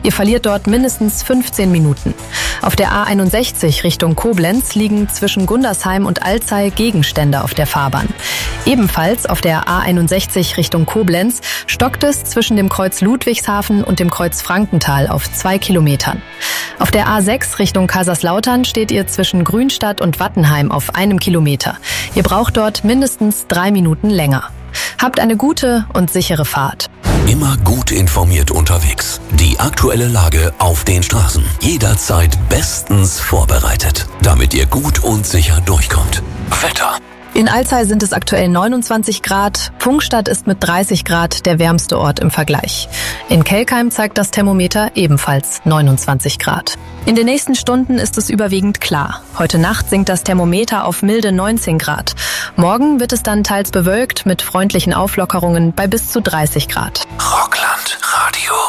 Ihr verliert dort mindestens 15 Minuten. Auf der A61 Richtung Koblenz liegen zwischen Gundersheim und Alzey Gegenstände auf der Fahrbahn. Ebenfalls auf der A61 Richtung Koblenz stockt es zwischen dem Kreuz Ludwigshafen und dem Kreuz Frankenthal auf 2 Kilometern. Auf der A6 Richtung Kaiserslautern steht ihr zwischen Grünstadt und Wattenheim auf 1 Kilometer. Ihr braucht dort mindestens 3 Minuten länger. Habt eine gute und sichere Fahrt. Immer gut informiert unterwegs. Die aktuelle Lage auf den Straßen. Jederzeit bestens vorbereitet, damit ihr gut und sicher durchkommt. Wetter. In Alzey sind es aktuell 29 Grad. Pfungstadt ist mit 30 Grad der wärmste Ort im Vergleich. In Kelkheim zeigt das Thermometer ebenfalls 29 Grad. In den nächsten Stunden ist es überwiegend klar. Heute Nacht sinkt das Thermometer auf milde 19 Grad. Morgen wird es dann teils bewölkt mit freundlichen Auflockerungen bei bis zu 30 Grad. Rockland.